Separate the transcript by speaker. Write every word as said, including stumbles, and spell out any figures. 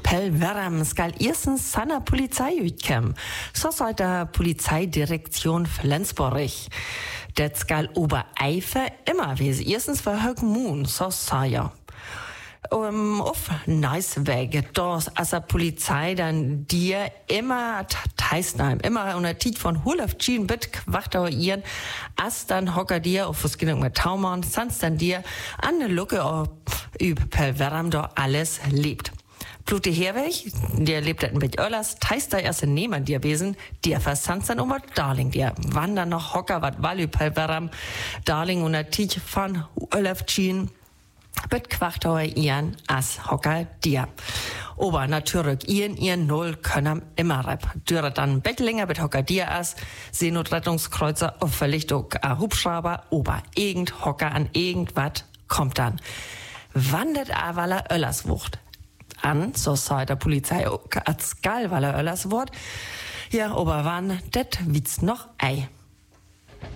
Speaker 1: Pel Werram skal erstens seiner Polizei utkommen. So sagt der Polizeidirektion Flensburg. Det skal Obereife immer wesen. Erstens war Högmoon, so sei ja. Um, auf Neisweg, da als der Polizei dann dir immer Teisnheim, immer unter Tiet von Hulafschien bit Quachtauer ihren, als dann hocker dir auf was genug mit Taumann, sonst dann dir an der Lucke über Pel Werram da alles lebt. Blute Herweg, der lebt in Bett Öllers, teist da erst neben dir wesen, der versandt dann um Darling, der wandern noch hocker, wat Walü Pel Werram, Darling unter Tiet von Hulafschien, Bet Quachtauer ihren as hocker dir. Ober natürlich ihren ihren Null können immer rep. Dürre dann Bettlinger bet hocker dir as, Seenotrettungskreuzer auf Verlichtung a Hubschrauber, ober irgend hocker an irgendwas kommt dann. Wandert awaler Öllerswucht an, so sei der Polizei als Galwaler Öllerswort. Ja, ober wann, det wird's noch ei.